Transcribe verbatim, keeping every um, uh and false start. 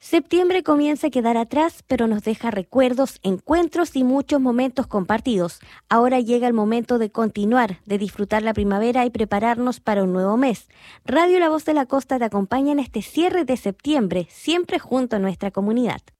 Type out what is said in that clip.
Septiembre comienza a quedar atrás, pero nos deja recuerdos, encuentros y muchos momentos compartidos. Ahora llega el momento de continuar, de disfrutar la primavera y prepararnos para un nuevo mes. Radio La Voz de la Costa te acompaña en este cierre de septiembre, siempre junto a nuestra comunidad.